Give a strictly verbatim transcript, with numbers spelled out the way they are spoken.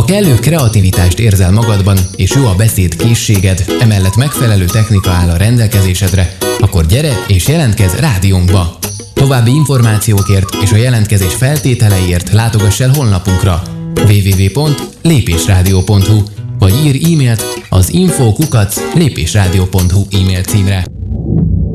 Ha kellő kreativitást érzel magadban, és jó a beszéd készséged, emellett megfelelő technika áll a rendelkezésedre, akkor gyere és jelentkezz rádiónkba! További információkért és a jelentkezés feltételeiért látogass el honlapunkra double-u double-u double-u pont lépésrádió pont hu vagy írj e-mailt az info kukac lépésrádió pont hu e-mail címre.